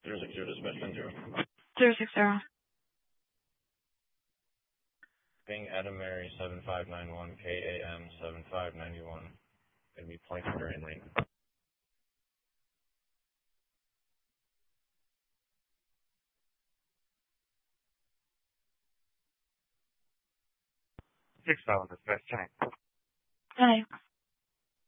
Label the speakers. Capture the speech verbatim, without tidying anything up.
Speaker 1: zero six zero dispatch ten zero.
Speaker 2: Zero six zero.
Speaker 1: Bing Adam Mary seven five nine one K A M seven five nine one. Gonna be Plankton Drain Lane.
Speaker 3: Six thousand dispatch ten.
Speaker 2: Hi.